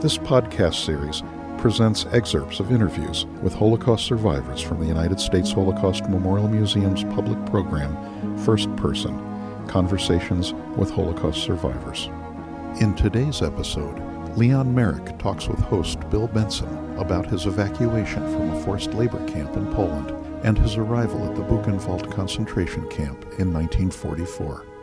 This podcast series presents excerpts of interviews with Holocaust survivors from the United States Holocaust Memorial Museum's public program, First Person, Conversations with Holocaust Survivors. In today's episode, Leon Merrick talks with host Bill Benson about his evacuation from a forced labor camp in Poland and his arrival at the Buchenwald concentration camp in 1944.